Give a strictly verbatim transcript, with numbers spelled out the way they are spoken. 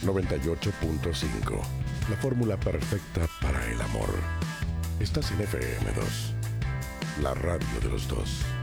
noventa y ocho punto cinco. La fórmula perfecta para el amor. Estás en F M dos, la radio de los dos.